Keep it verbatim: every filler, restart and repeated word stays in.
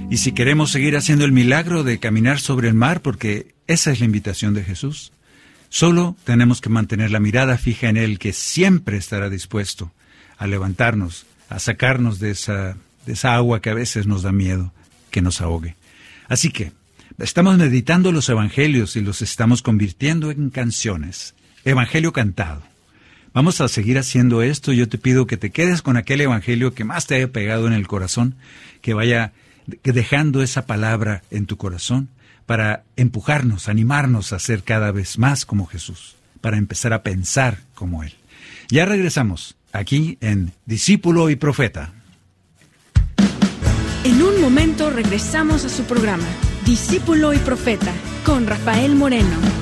Y si queremos seguir haciendo el milagro de caminar sobre el mar, porque esa es la invitación de Jesús, solo tenemos que mantener la mirada fija en Él, que siempre estará dispuesto a levantarnos, a sacarnos de esa, de esa agua que a veces nos da miedo que nos ahogue. Así que estamos meditando los evangelios y los estamos convirtiendo en canciones. Evangelio cantado. Vamos a seguir haciendo esto. Yo te pido que te quedes con aquel evangelio que más te haya pegado en el corazón, que vaya dejando esa palabra en tu corazón para empujarnos, animarnos a ser cada vez más como Jesús, para empezar a pensar como Él. Ya regresamos aquí en Discípulo y Profeta. En un momento regresamos a su programa, Discípulo y Profeta, con Rafael Moreno.